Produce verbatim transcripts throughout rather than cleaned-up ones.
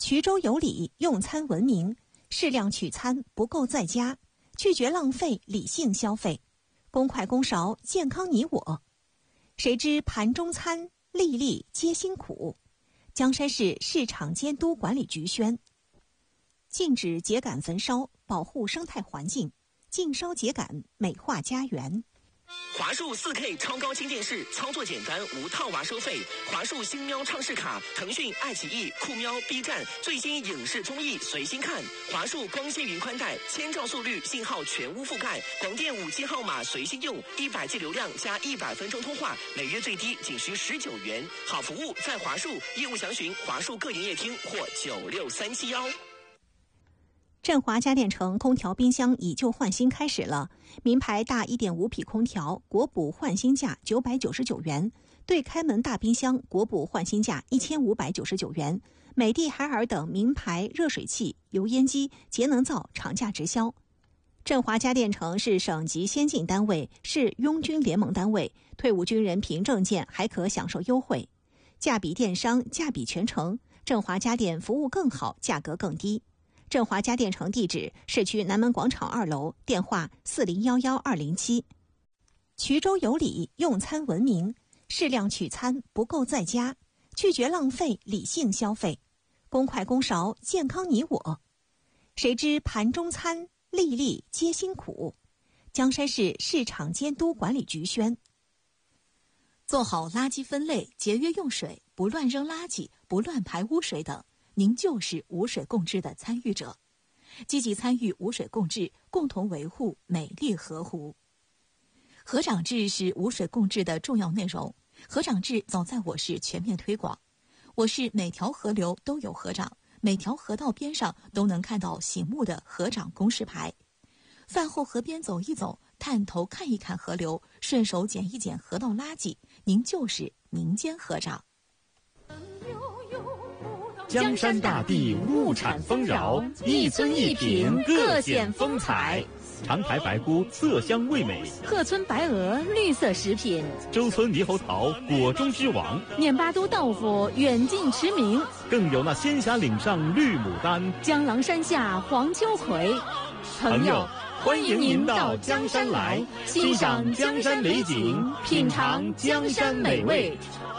衢州有礼，用餐文明，适量取餐，不够在家，拒绝浪费，理性消费，公筷公勺，健康你我。谁知盘中餐，粒粒皆辛苦。江山市市场监督管理局宣，禁止秸秆焚烧，保护生态环境，禁烧秸秆，美化家园。 华数 四K 超高清电视，操作简单，无套娃收费。华数星喵畅视卡，腾讯、爱奇艺、酷喵、B 站最新影视综艺随心看。华数光纤云宽带，千兆速率，信号全屋覆盖，广电五 G 号码随心用，一百 G 流量加一百分钟通话，每月最低仅需十九元。好服务在华数，业务详询华数各营业厅或九六三七幺。 振华家电城空调冰箱以旧换新开始了，名牌大 一点五 匹空调国补换新价九百九十九元，对开门大冰箱国补换新价一千五百九十九元，美的海尔等名牌热水器、油烟机、节能灶厂价直销。振华家电城是省级先进单位，是拥军联盟单位，退伍军人凭证件还可享受优惠，价比电商，价比全城。振华家电服务更好，价格更低。振华家电城地址：市区南门广场二楼，电话四零幺幺二零七。衢州有礼，用餐文明，适量取餐，不够在家，拒绝浪费，理性消费，公筷公勺，健康你我。谁知盘中餐，粒粒皆辛苦。江山市市场监督管理局宣， 做好垃圾分类，节约用水，不乱扔垃圾，不乱排污水等，您就是无水共治的参与者，积极参与无水共治，共同维护美丽河湖。河长制是无水共治的重要内容，河长制早在我市全面推广。我市每条河流都有河长，每条河道边上都能看到醒目的河长公示牌。饭后河边走一走，探头看一看河流，顺手捡一捡河道垃圾，您就是民间河长。 江山大地物产丰饶，一村一品各显风采。长台白菇色香味美， 鹤村白鹅绿色食品， 周村猕猴桃果中之王， 念巴都豆腐远近驰名， 更有那仙霞岭上绿牡丹， 江郎山下黄秋葵。 朋友，欢迎您到江山来，欣赏江山美景，品尝江山美味。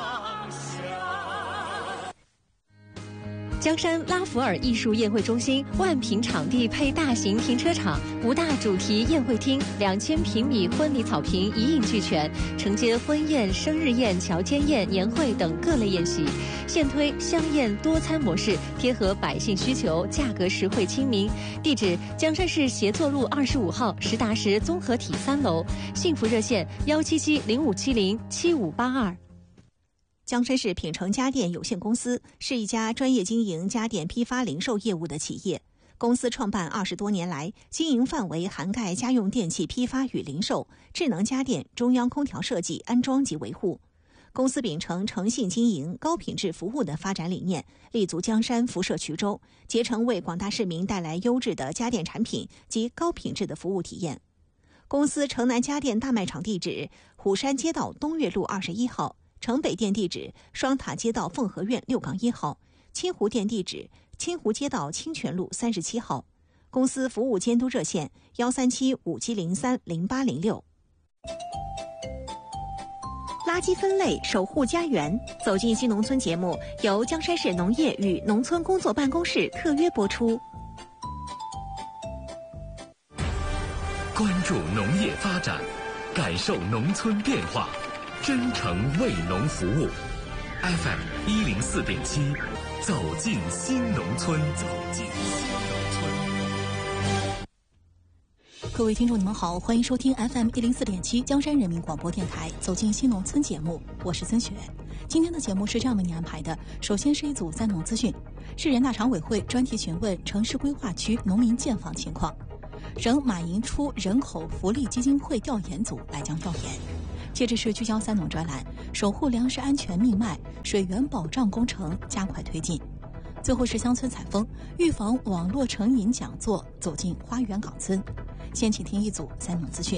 江山拉弗尔艺术宴会中心万平场地配大型停车场，五大主题宴会厅，两千平米婚礼草坪一应俱全，承接婚宴、生日宴、乔迁宴、年会等各类宴席。现推香宴多餐模式，贴合百姓需求，价格实惠亲民。地址：江山市协作路二十五号实达实综合体三楼。幸福热线：幺七七零五七零七五八二。 江山市品城家电有限公司是一家专业经营家电批发零售业务的企业。公司创办二十多年来，经营范围涵盖家用电器批发与零售、智能家电、中央空调设计、安装及维护。公司秉承诚信经营、高品质服务的发展理念，立足江山，辐射衢州，竭诚为广大市民带来优质的家电产品及高品质的服务体验。公司城南家电大卖场地址：虎山街道东岳路二十一号。城北店地址：双塔街道凤和苑六杠一号，清湖店地址：清湖街道清泉路三十七号。公司服务监督热线：幺三七五七零三零八零六。垃圾分类，守护家园。走进新农村节目由江山市农业与农村工作办公室特约播出。 关注农业发展，感受农村变化。真诚为农服务 ，F M 一零四点七，走进新农村，走进新农村。 各位听众，你们好，欢迎收听 F M 一零四点七江山人民广播电台《走进新农村》节目，我是曾雪。今天的节目是这样为您安排的：首先是一组三农资讯，市人大常委会专题询问城市规划区农民建房情况，省马营出人口福利基金会调研组来将调研。接着是聚焦三农专栏，守护粮食安全命脉，水源保障工程加快推进。最后是乡村采风，预防网络成瘾讲座，走进花园岗村。先请听一组三农资讯。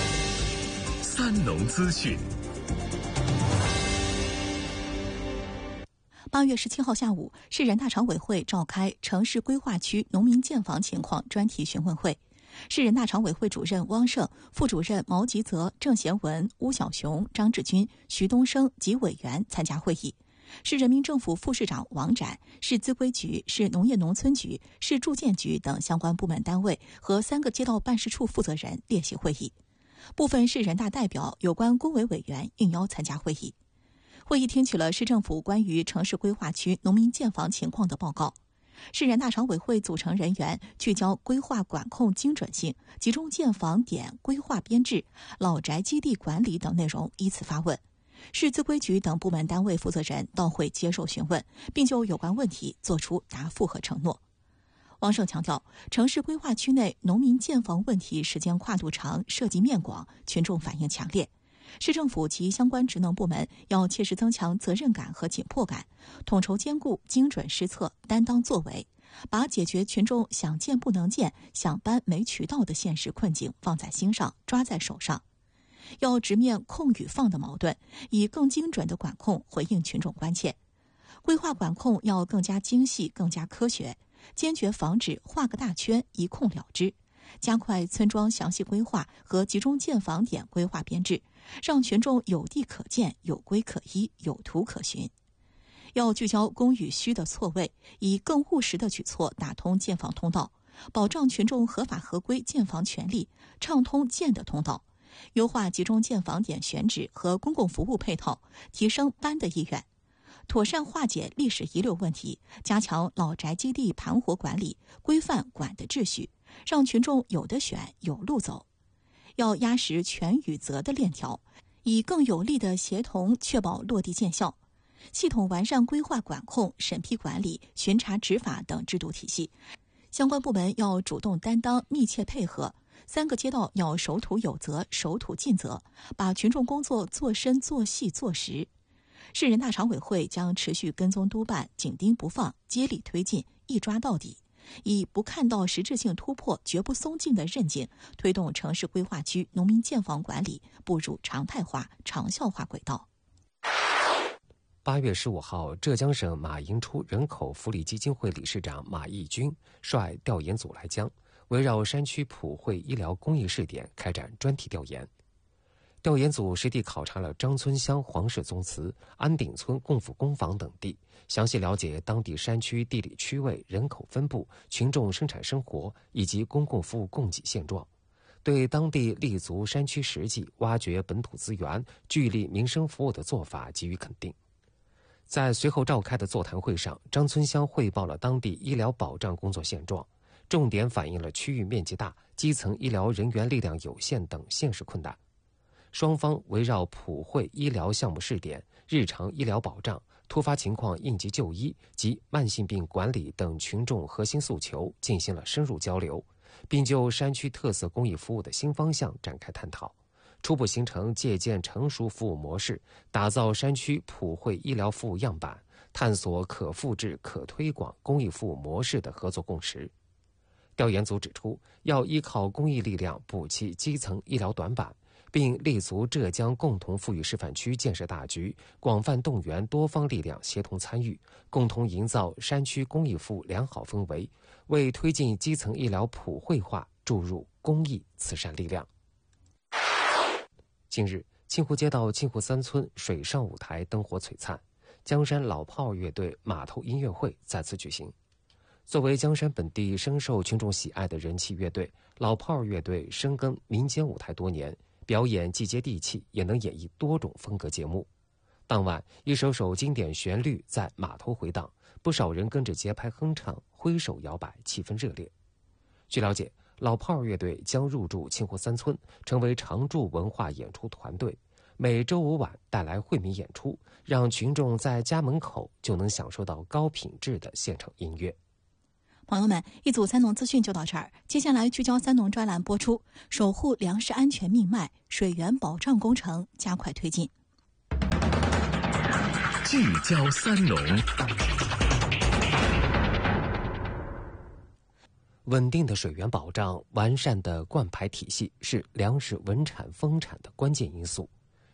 三农资讯。 八月十七号下午，市人大常委会召开城市规划区农民建房情况专题询问会。市人大常委会主任汪胜、副主任毛吉泽、郑贤文、邬小雄、张志军、徐东升及委员参加会议。市人民政府副市长王展、市资规局、市农业农村局、市住建局等相关部门单位和三个街道办事处负责人列席会议。部分市人大代表、有关工委委员应邀参加会议。会议听取了市政府关于城市规划区农民建房情况的报告。市人大常委会组成人员聚焦规划管控精准性、集中建房点规划编制、老宅基地管理等内容依次发问。市资规局等部门单位负责人到会接受询问，并就有关问题作出答复和承诺。汪胜强调，城市规划区内农民建房问题时间跨度长、涉及面广，群众反映强烈。市政府及相关职能部门要切实增强责任感和紧迫感，统筹兼顾、精准施策、担当作为，把解决群众想建不能建、想搬没渠道的现实困境放在心上、抓在手上。要直面控与放的矛盾，以更精准的管控回应群众关切。规划管控要更加精细、更加科学，坚决防止画个大圈一控了之，加快村庄详细规划和集中建房点规划编制，让群众有地可建、有规可依、有图可循。要聚焦供与需的错位，以更务实的举措打通建房通道，保障群众合法合规建房权利，畅通建的通道。优化集中建房点选址和公共服务配套，提升搬的意愿，妥善化解历史遗留问题，加强老宅基地盘活管理，规范管的秩序，让群众有的选、有路走。要压实权与责的链条，以更有力的协同确保落地见效。系统完善规划管控、审批管理、巡查执法等制度体系，相关部门要主动担当、密切配合。三个街道要守土有责、守土尽责，把群众工作做深、做细、做实。市人大常委会将持续跟踪督办，紧盯不放，接力推进，一抓到底，以不看到实质性突破、绝不松劲的韧劲，推动城市规划区农民建房管理步入常态化、长效化轨道。 八月十五号，浙江省马营初人口福利基金会理事长马义军率调研组来江，围绕山区普惠医疗公益试点开展专题调研。调研组实地考察了张村乡黄氏宗祠、安顶村共府公房等地，详细了解当地山区地理区位、人口分布、群众生产生活以及公共服务供给现状，对当地立足山区实际、挖掘本土资源、聚力民生服务的做法给予肯定。在随后召开的座谈会上，张村乡汇报了当地医疗保障工作现状，重点反映了区域面积大、基层医疗人员力量有限等现实困难。双方围绕普惠医疗项目试点、日常医疗保障、突发情况应急就医及慢性病管理等群众核心诉求进行了深入交流，并就山区特色公益服务的新方向展开探讨，初步形成借鉴成熟服务模式，打造山区普惠医疗服务样板，探索可复制、可推广公益服务模式的合作共识。调研组指出，要依靠公益力量补齐基层医疗短板，并立足浙江共同富裕示范区建设大局，广泛动员多方力量协同参与，共同营造山区公益服务良好氛围，为推进基层医疗普惠化注入公益慈善力量。近日，清湖街道清湖三村水上舞台灯火璀璨，江山老炮儿乐队码头音乐会再次举行。作为江山本地深受群众喜爱的人气乐队，老炮儿乐队深耕民间舞台多年，表演既接地气，也能演绎多种风格节目。当晚，一首首经典旋律在码头回荡，不少人跟着节拍哼唱，挥手摇摆，气氛热烈。据了解，老炮儿乐队将入驻清湖三村，成为常驻文化演出团队，每周五晚带来惠民演出，让群众在家门口就能享受到高品质的现场音乐。 朋友们，一组三农资讯就到这儿，接下来聚焦三农专栏播出，守护粮食安全命脉，水源保障工程加快推进。 聚焦三农。 稳定的水源保障、完善的灌排体系是粮食稳产丰产的关键因素。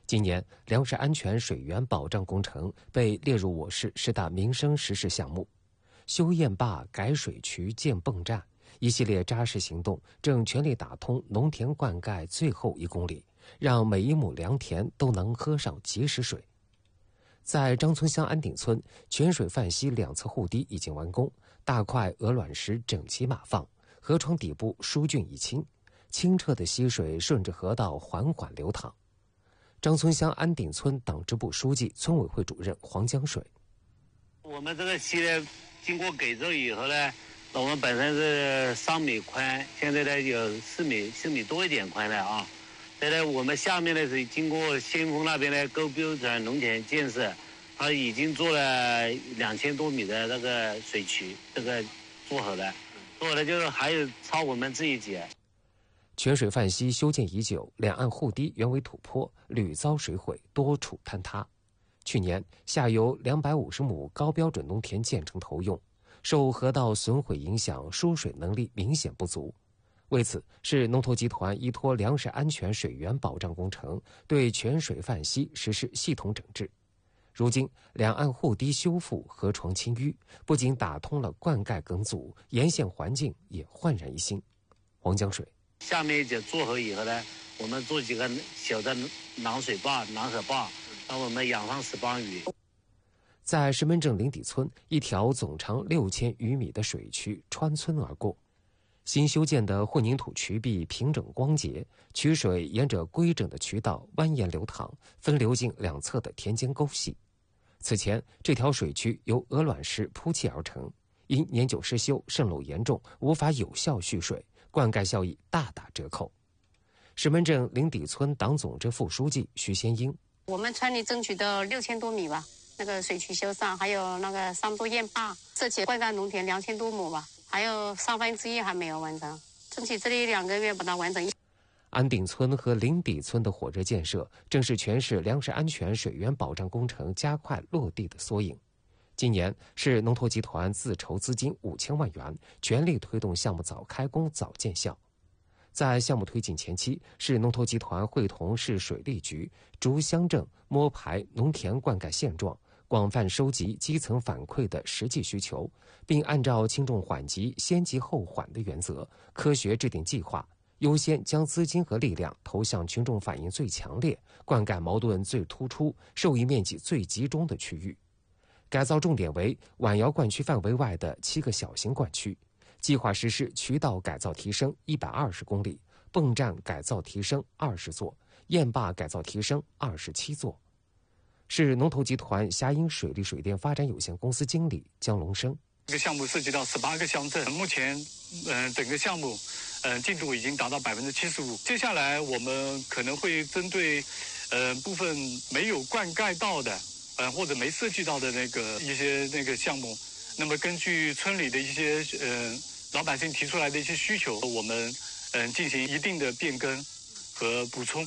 今年粮食安全水源保障工程被列入我市十大民生实事项目，修堰坝、改水渠、建泵站，一系列扎实行动正全力打通农田灌溉最后一公里，让每一亩良田都能喝上及时水。在张村乡安顶村，泉水泛溪两侧护堤已经完工，大块鹅卵石整齐码放，河床底部疏浚益清，清澈的溪水顺着河道缓缓流淌。张村乡安顶村党支部书记、村委会主任黄江水： 我们这个溪呢，经过改造以后呢，我们本身是三米宽，现在呢有四米四米多一点宽了啊。现在我们下面呢是经过先锋那边的高标准农田建设，它已经做了两千多米的那个水渠，这个做好了，做好了就是还有超我们这一节。 泉水泛溪修建已久，两岸护堤原为土坡，屡遭水毁，多处坍塌。去年，下游两百五十亩高标准农田建成投用，受河道损毁影响，输水能力明显不足。为此，市农投集团依托粮食安全水源保障工程，对泉水泛溪实施系统整治。如今，两岸护堤修复、河床清淤，不仅打通了灌溉梗阻，沿线环境也焕然一新。黄江水： 下面一节做好以后呢，我们做几个小的囊水坝、囊河坝，让我们养上石斑鱼。 在石门镇灵底村，一条总长六千余米的水渠穿村而过。新修建的混凝土渠壁平整光洁，渠水沿着规整的渠道蜿蜒流淌，分流进两侧的田间沟隙。此前，这条水渠由鹅卵石铺砌而成，因年久失修、渗漏严重，无法有效蓄水，灌溉效益大打折扣。石门镇灵底村党总支副书记徐先英： 我们村里争取到六千多米吧，那个水渠修缮，还有那个三多堰坝，涉及灌溉农田两千多亩吧。还有三分之一还没有完成，争取这里两个月把它完成。 安顶村和灵底村的火热建设，正是全市粮食安全水源保障工程加快落地的缩影。今年，市农投集团自筹资金五千万元，全力推动项目早开工早见效。在项目推进前期，市农投集团会同市水利局逐乡镇摸排农田灌溉现状，广泛收集基层反馈的实际需求，并按照轻重缓急、先急后缓的原则，科学制定计划，优先将资金和力量投向群众反应最强烈、灌溉矛盾最突出、受益面积最集中的区域。改造重点为晚窑灌区范围外的七个小型灌区，计划实施渠道改造提升一百二十公里，泵站改造提升二十座，堰坝改造提升二十七座。市农投集团霞阴水利水电发展有限公司经理江龙生： 这个项目涉及到十八个乡镇，目前，嗯、呃，整个项目，嗯、呃，进度已经达到百分之七十五。接下来我们可能会针对，呃，部分没有灌溉到的，呃，或者没涉及到的那个一些那个项目，那么根据村里的一些呃老百姓提出来的一些需求，我们嗯、呃、进行一定的变更和补充。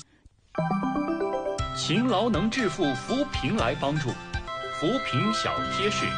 勤劳能致富，扶贫来帮助，扶贫小贴士。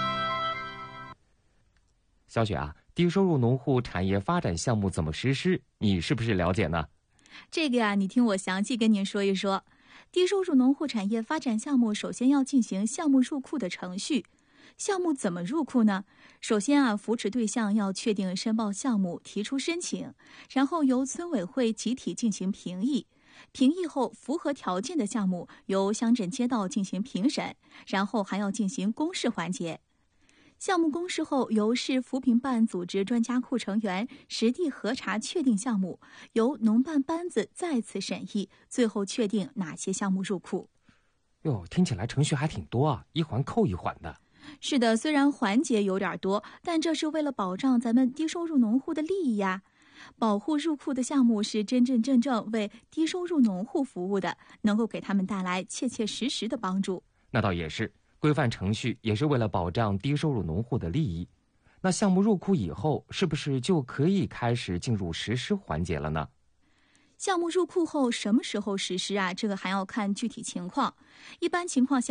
小雪啊，低收入农户产业发展项目怎么实施？你是不是了解呢？ 这个啊，你听我详细跟您说一说。低收入农户产业发展项目首先要进行项目入库的程序。项目怎么入库呢？首先啊，扶持对象要确定申报项目，提出申请，然后由村委会集体进行评议。评议后符合条件的项目由乡镇街道进行评审，然后还要进行公示环节。项目公示后，由市扶贫办组织专家库成员实地核查确定项目，由农办班子再次审议，最后确定哪些项目入库。 哟，听起来程序还挺多啊，一环扣一环的。 是的，虽然环节有点多，但这是为了保障咱们低收入农户的利益呀。保护入库的项目是真真正正为低收入农户服务的，能够给他们带来切切实实的帮助。 那倒也是，规范程序也是为了保障低收入农户的利益。那项目入库以后，是不是就可以开始进入实施环节了呢？ 项目入库后什么时候实施啊？这个还要看具体情况。一般情况下，